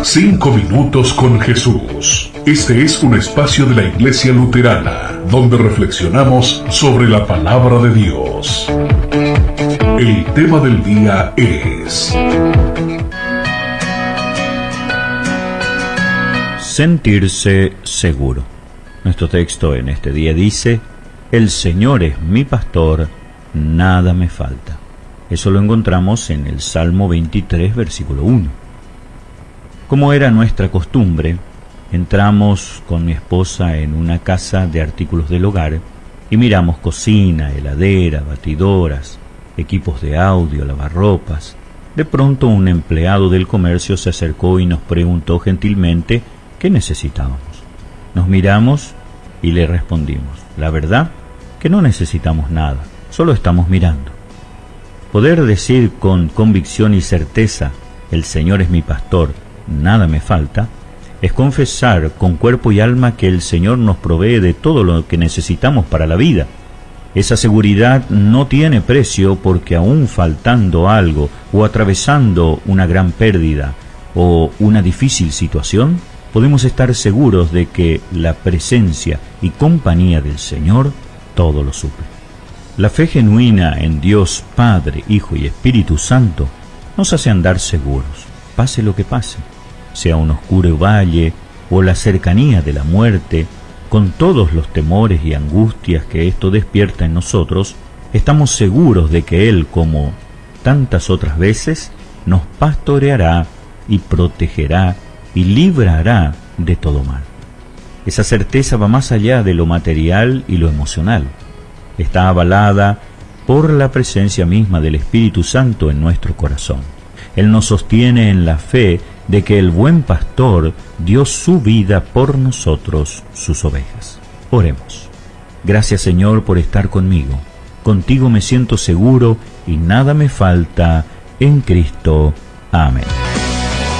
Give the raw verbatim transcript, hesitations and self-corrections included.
Cinco minutos con Jesús. Este es un espacio de la Iglesia Luterana, donde reflexionamos sobre la palabra de Dios. El tema del día es... sentirse seguro. Nuestro texto en este día dice: el Señor es mi pastor, nada me falta. Eso lo encontramos en el Salmo veintitrés, versículo uno. Como era nuestra costumbre, entramos con mi esposa en una casa de artículos del hogar y miramos cocina, heladera, batidoras, equipos de audio, lavarropas. De pronto un empleado del comercio se acercó y nos preguntó gentilmente qué necesitábamos. Nos miramos y le respondimos: la verdad que no necesitamos nada, solo estamos mirando. Poder decir con convicción y certeza: el Señor es mi pastor, nada me falta, es confesar con cuerpo y alma que el Señor nos provee de todo lo que necesitamos para la vida. Esa seguridad no tiene precio, porque aún faltando algo o atravesando una gran pérdida o una difícil situación, podemos estar seguros de que la presencia y compañía del Señor todo lo suple. La fe genuina en Dios Padre, Hijo y Espíritu Santo nos hace andar seguros, pase lo que pase, sea un oscuro valle o la cercanía de la muerte, con todos los temores y angustias que esto despierta en nosotros. Estamos seguros de que Él, como tantas otras veces, nos pastoreará y protegerá y librará de todo mal. Esa certeza va más allá de lo material y lo emocional. Está avalada por la presencia misma del Espíritu Santo en nuestro corazón. Él nos sostiene en la fe de que el buen pastor dio su vida por nosotros, sus ovejas. Oremos. Gracias, Señor, por estar conmigo. Contigo me siento seguro y nada me falta. En Cristo. Amén.